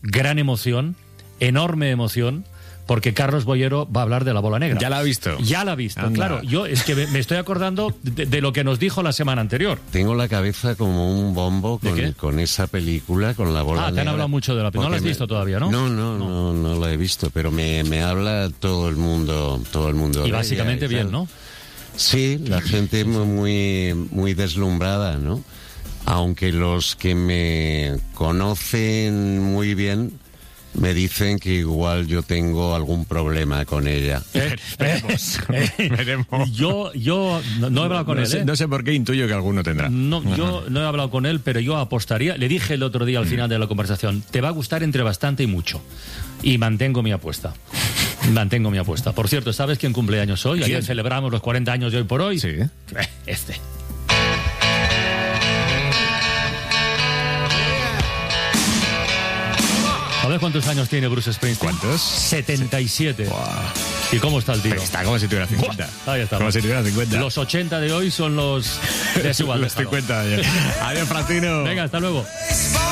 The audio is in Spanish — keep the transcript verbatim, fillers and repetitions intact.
gran emoción, enorme emoción, porque Carlos Bollero va a hablar de la bola negra. ¿Ya la ha visto? Ya la ha visto, Anda. claro. Yo es que me, me estoy acordando de, de lo que nos dijo la semana anterior. Tengo la cabeza como un bombo con, con esa película, con la bola Ah, te negra. han hablado mucho de la película. No la has Porque visto me... todavía, ¿no? No, no, no, no, no la he visto, pero me, me habla todo el mundo, todo el mundo. Y de básicamente ella y bien, tal. ¿no? Sí, la gente muy, muy deslumbrada, ¿no? Aunque los que me conocen muy bien me dicen que igual yo tengo algún problema con ella. Eh, Veremos, eh, veremos. Yo, yo no, no he hablado con no él, sé, ¿eh? no sé por qué intuyo que alguno tendrá. No, yo no he hablado con él, pero yo apostaría. Le dije el otro día al final de la conversación, te va a gustar entre bastante y mucho. Y mantengo mi apuesta. Mantengo mi apuesta. Por cierto, ¿sabes quién cumple años hoy? ¿Quién? Ayer celebramos los cuarenta años de Hoy por Hoy. Sí. Este. ¿Sabes cuántos años tiene Bruce Springsteen? ¿Cuántos? setenta y siete. Buah. ¿Y cómo está el tío? Está como si tuviera cincuenta. Buah, ahí está. Como si tuviera cincuenta. Los ochenta de hoy son los de su Los cincuenta años. Adiós, Francino. Venga, hasta luego.